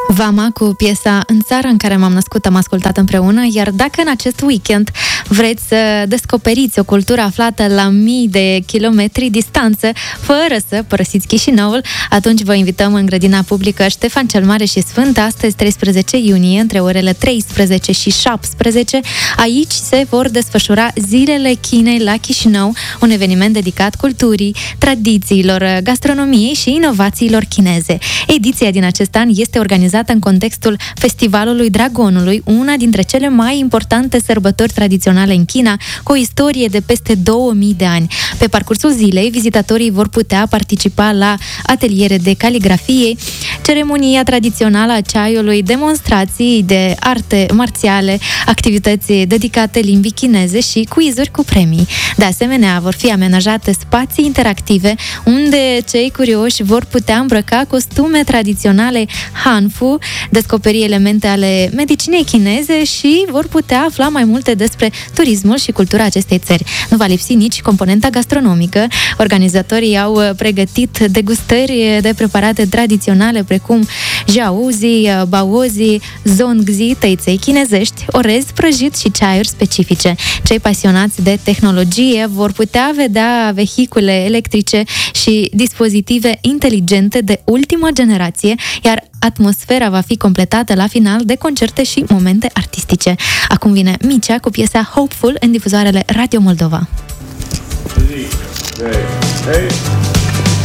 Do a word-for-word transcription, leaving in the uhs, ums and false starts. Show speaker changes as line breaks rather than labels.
Vama cu piesa În țara în care m-am născut am ascultat împreună, iar dacă în acest weekend vreți să descoperiți o cultură aflată la mii de kilometri distanță, fără să părăsiți Chișinăul, atunci vă invităm în grădina publică Ștefan cel Mare și Sfânt, astăzi treisprezece iunie, între orele treisprezece și șaptesprezece. Aici se vor desfășura Zilele Chinei la Chișinău, un eveniment dedicat culturii, tradițiilor, gastronomiei și inovațiilor chineze. Ediția din acest an este organizată în contextul Festivalului Dragonului, una dintre cele mai importante sărbători tradiționale în China, cu o istorie de peste două mii de ani. Pe parcursul zilei, vizitatorii vor putea participa la ateliere de caligrafie, ceremonia tradițională a ceaiului, demonstrații de arte marțiale, activități dedicate limbii chineze și quizuri cu premii. De asemenea, vor fi amenajate spații interactive unde cei curioși vor putea îmbrăca costume tradiționale Hanfu, descoperi elemente ale medicinei chineze și vor putea afla mai multe despre turismul și cultura acestei țări. Nu va lipsi nici componenta gastronomică. Organizatorii au pregătit degustări de preparate tradiționale precum jiaozi, baozi, zongzi, tăiței chinezești, orez prăjit și ceaiuri specifice. Cei pasionați de tehnologie vor putea vedea vehicule electrice și dispozitive inteligente de ultimă generație, iar atmosfera va fi completată la final de concerte și momente artistice. Acum vine Micea cu piesa Hopeful în difuzoarele Radio Moldova. Hey, hey, hey.